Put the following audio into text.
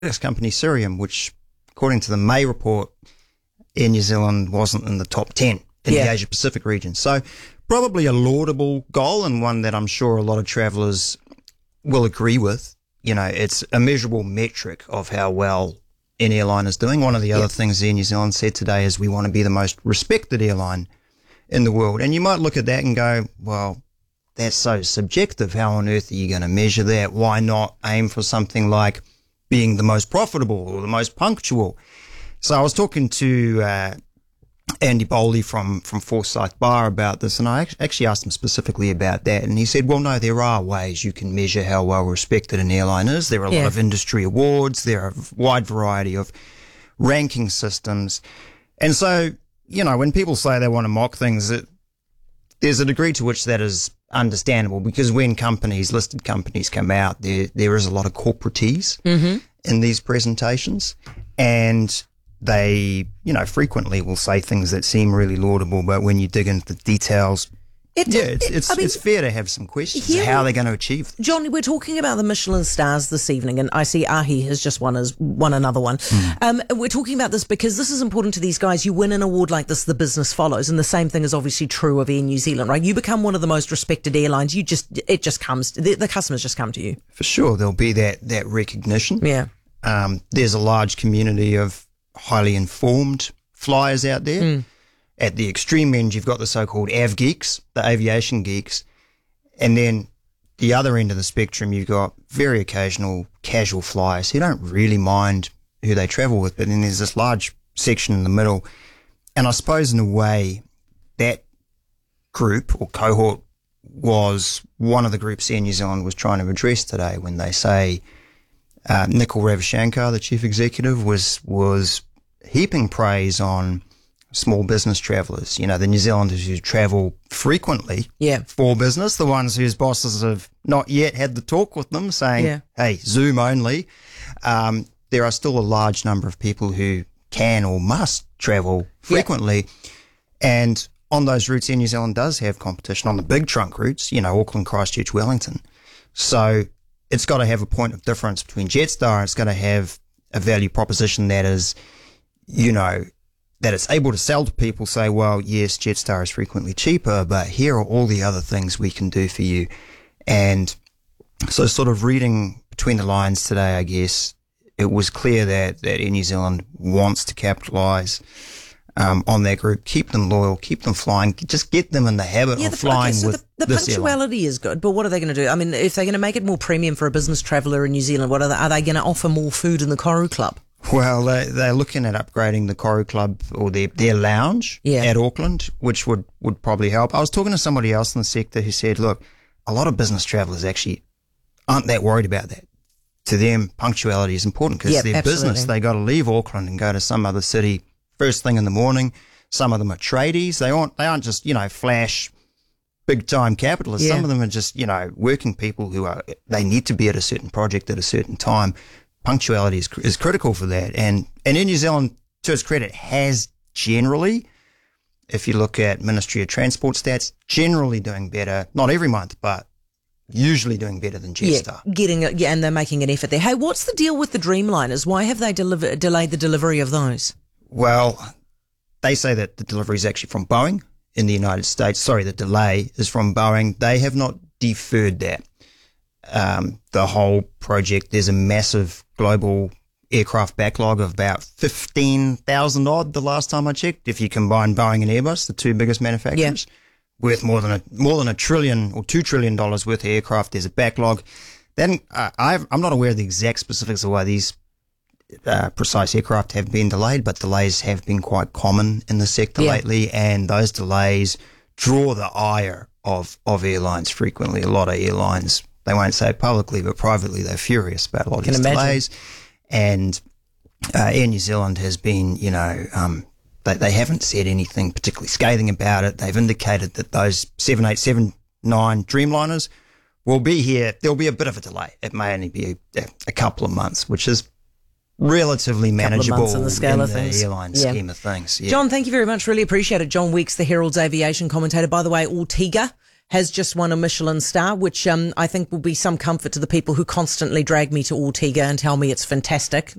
company Cirium, which, according to the May report, Air New Zealand wasn't in the top 10 in the Asia Pacific region. So probably a laudable goal, and one that I'm sure a lot of travellers will agree with. You know, it's a measurable metric of how well an airline is doing. One of the other things Air New Zealand said today is we want to be the most respected airline in the world. And you might look at that and go, well, that's so subjective. How on earth are you going to measure that? Why not aim for something like being the most profitable or the most punctual? So I was talking to Andy Bowley from Forsyth Bar about this, and I actually asked him specifically about that, and he said, well, no, there are ways you can measure how well respected an airline is. There are a lot of industry awards. There are a wide variety of ranking systems. And so, you know, when people say they want to mock things, there's a degree to which that is understandable, because when listed companies come out, there is a lot of corporateese in these presentations, and they, you know, frequently will say things that seem really laudable, but when you dig into the details, it's fair to have some questions of how they're going to achieve this. John, we're talking about the Michelin stars this evening, and I see Ahi has just won another one. We're talking about this because this is important to these guys. You win an award like this, the business follows, and the same thing is obviously true of Air New Zealand, right? You become one of the most respected airlines. It just comes, the customers just come to you. For sure, there'll be that recognition. Yeah. There's a large community of highly informed flyers out there. At the extreme end, you've got the so-called AV geeks, the aviation geeks. And then the other end of the spectrum, you've got very occasional casual flyers who don't really mind who they travel with. But then there's this large section in the middle. And I suppose in a way, that group or cohort was one of the groups Air New Zealand was trying to address today when they say Nikhil Ravishankar, the chief executive, was heaping praise on small business travellers, you know, the New Zealanders who travel frequently for business, the ones whose bosses have not yet had the talk with them saying, hey, Zoom only. There are still a large number of people who can or must travel frequently. And on those routes, Air New Zealand does have competition on the big trunk routes, you know, Auckland, Christchurch, Wellington. So it's got to have a point of difference between Jetstar. It's got to have a value proposition that is, you know, that it's able to sell to people, say, well, yes, Jetstar is frequently cheaper, but here are all the other things we can do for you. And so sort of reading between the lines today, I guess, it was clear that Air New Zealand wants to capitalise on that group, keep them loyal, keep them flying, just get them in the habit of flying with the this punctuality airline. is good, but what are they going to do? I mean, if they're going to make it more premium for a business traveller in New Zealand, are they going to offer more food in the Koru Club? Well, they're looking at upgrading the Koru Club or their lounge at Auckland, which would probably help. I was talking to somebody else in the sector who said, look, a lot of business travellers actually aren't that worried about that. To them, punctuality is important because their business, they got to leave Auckland and go to some other city first thing in the morning. Some of them are tradies. They aren't just, you know, flash big time capitalists. Some of them are just, you know, working people they need to be at a certain project at a certain time. Punctuality is critical for that. And in New Zealand, to its credit, has generally, if you look at Ministry of Transport stats, generally doing better, not every month, but usually doing better than Jetstar. And they're making an effort there. Hey, what's the deal with the Dreamliners? Why have they delayed the delivery of those? Well, they say that the delivery is actually from Boeing in the United States. Sorry, the delay is from Boeing. They have not deferred that. The whole project, there's a massive global aircraft backlog of about 15,000 odd the last time I checked. If you combine Boeing and Airbus, the two biggest manufacturers, worth more than $1 trillion or $2 trillion worth of aircraft, there's a backlog. Then I'm not aware of the exact specifics of why these precise aircraft have been delayed, but delays have been quite common in the sector lately, and those delays draw the ire of airlines frequently. A lot of airlines, they won't say it publicly, but privately they're furious about a lot of these delays. And Air New Zealand has been, you know, they haven't said anything particularly scathing about it. They've indicated that those 787-9 Dreamliners will be here. There'll be a bit of a delay. It may only be a couple of months, which is relatively manageable in the scale of things. Airline scheme of things. John, thank you very much. Really appreciate it. John Weeks, the Herald's aviation commentator. By the way, Ortega has just won a Michelin star, which I think will be some comfort to the people who constantly drag me to Ortega and tell me it's fantastic.